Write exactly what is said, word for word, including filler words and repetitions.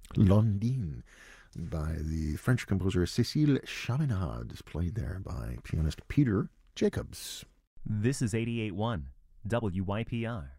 Londine by the French composer Cécile Chaminade is played there by pianist Peter Jacobs. This is eighty-eight point one W Y P R.